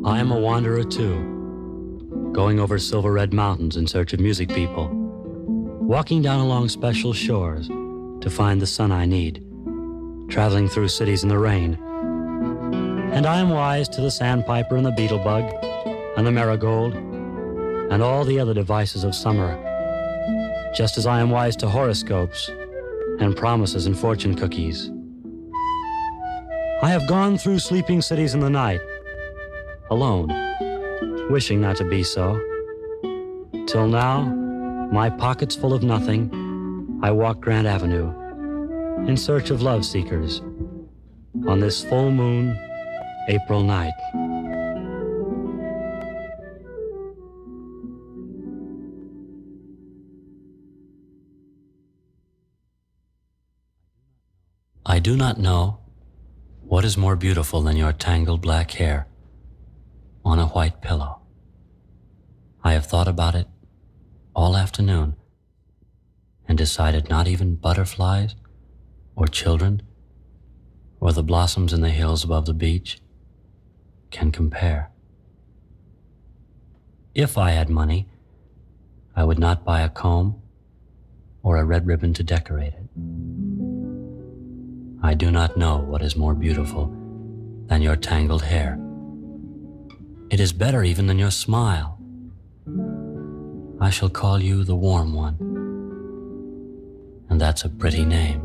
I am a wanderer too, going over silver-red mountains in search of music people, walking down along special shores to find the sun I need, traveling through cities in the rain. And I am wise to the sandpiper and the beetlebug and the marigold and all the other devices of summer, just as I am wise to horoscopes and promises and fortune cookies. I have gone through sleeping cities in the night, alone, wishing not to be so. Till now, my pockets full of nothing, I walk Grant Avenue in search of love seekers on this full moon April night. I do not know what is more beautiful than your tangled black hair on a white pillow. I have thought about it all afternoon and decided not even butterflies or children or the blossoms in the hills above the beach can compare. If I had money, I would not buy a comb or a red ribbon to decorate it. I do not know what is more beautiful than your tangled hair. It is better even than your smile. I shall call you the warm one, and that's a pretty name.